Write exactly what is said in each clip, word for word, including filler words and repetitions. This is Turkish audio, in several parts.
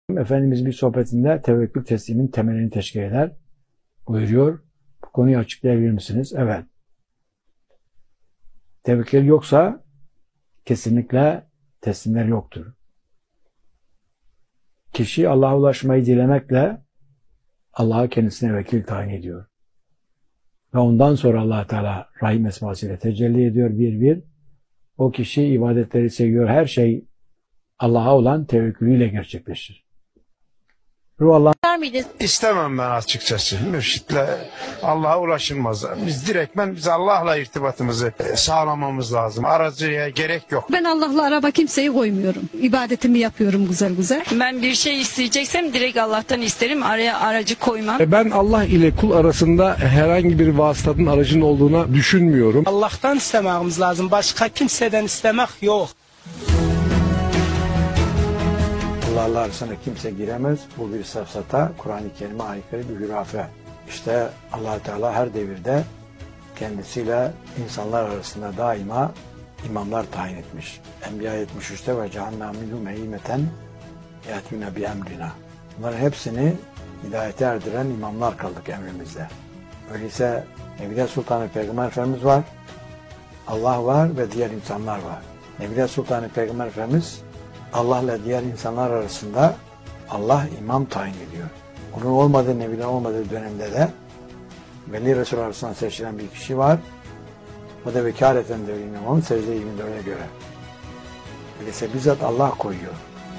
Efendimiz bir sohbetinde tevekkül teslimin temelini teşkil eder buyuruyor. Bu konuyu açıklayabilir misiniz? Evet. Tevekkül yoksa kesinlikle teslimler yoktur. Kişi Allah'a ulaşmayı dilemekle Allah'a kendisine vekil tayin ediyor. Ve ondan sonra Allah Teala Rahim esmasıyla tecelli ediyor bir bir. O kişi ibadetleri seviyor. Her şey Allah'a olan tevekkülüyle gerçekleşir. Ruh Allah İstemem ben açıkçası. Mürşitle Allah'a ulaşılmaz. Biz direktmen biz Allah'la irtibatımızı sağlamamız lazım. Aracıya gerek yok. Ben Allah'la araba kimseyi koymuyorum. İbadetimi yapıyorum güzel güzel. Ben bir şey isteyeceksem direkt Allah'tan isterim. Araya aracı koymam. Ben Allah ile kul arasında herhangi bir vasıtanın, aracın olduğuna düşünmüyorum. Allah'tan istememiz lazım. Başka kimseden istemek yok. Allah'la arasına kimse giremez. Bu bir safsata, Kur'an-ı Kerim'e aykırı bir hürafe. İşte Allah Teala her devirde kendisiyle insanlar arasında daima imamlar tayin etmiş. Enbiya yetmiş üçte ve cehennem minhum eymeten yetmine bi emrina. Bunların hepsini hidayete erdiren imamlar kaldık emrimizde. Öyleyse Nebiler Sultanı Peygamber Efendimiz var, Allah var ve diğer insanlar var. Nebiler Sultanı Peygamber Efendimiz Allah ile diğer insanlar arasında Allah imam tayin ediyor. Onun olmadığı, nebiler olmadığı dönemde de Veli Resul arasından seçilen bir kişi var. O da vekaleten de imamın secde yirmi dörde göre. Öyleyse bizzat Allah koyuyor.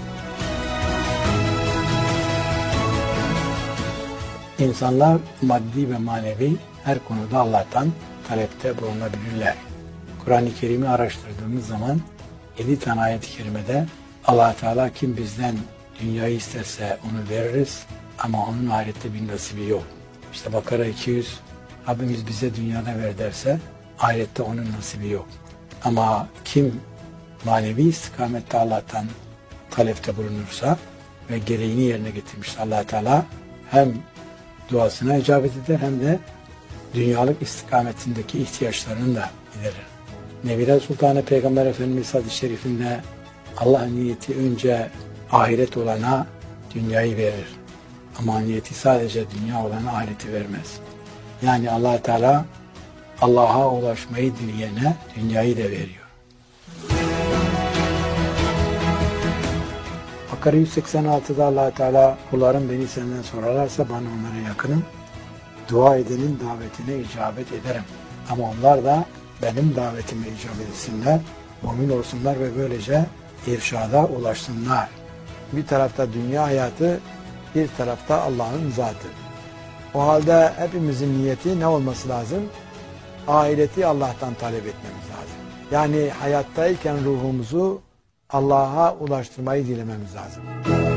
İnsanlar maddi ve manevi her konuda Allah'tan talepte bulunabilirler. Kur'an-ı Kerim'i araştırdığımız zaman yedi tane ayet-i kerimede Allah Teala kim bizden dünyayı isterse onu veririz ama onun ahirette bir nasibi yok. İşte Bakara iki yüz, Rabbimiz bize dünyada ver derse ahirette onun nasibi yok. Ama kim manevi istikamette Allah'tan talepte bulunursa ve gereğini yerine getirmişse Allah Teala hem duasına icabet eder hem de dünyalık istikametindeki ihtiyaçlarını da giderir. Nebiler Sultanı Peygamber Efendimiz hadis-i şerifinde Allah niyeti önce ahiret olana dünyayı verir. Ama niyeti sadece dünya olana ahireti vermez. Yani Allah Teala Allah'a ulaşmayı dileyene dünyayı da veriyor. Bakara yüz seksen altıda Allah Teala kullarım beni senden sorarlarsa bana onlara yakınım. Dua edenin davetine icabet ederim. Ama onlar da benim davetime icabet etsinler, mümin olsunlar ve böylece irşada ulaşsınlar. Bir tarafta dünya hayatı, bir tarafta Allah'ın zatı. O halde hepimizin niyeti ne olması lazım? Ahireti Allah'tan talep etmemiz lazım. Yani hayattayken ruhumuzu Allah'a ulaştırmayı dilememiz lazım.